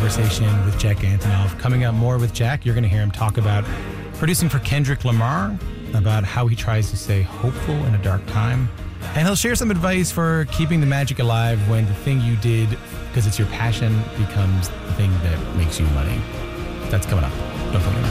conversation with Jack Antonoff. Coming up more with Jack, you're going to hear him talk about producing for Kendrick Lamar, about how he tries to stay hopeful in a dark time. And he'll share some advice for keeping the magic alive when the thing you did because it's your passion becomes the thing that makes you money. That's coming up. Don't forget.